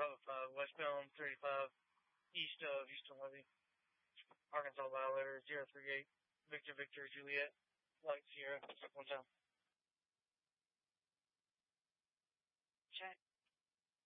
Bravo 5, westbound 35, east of Houston Levy, Arkansas violator 038, Victor Juliet, Light Sierra, 1 time.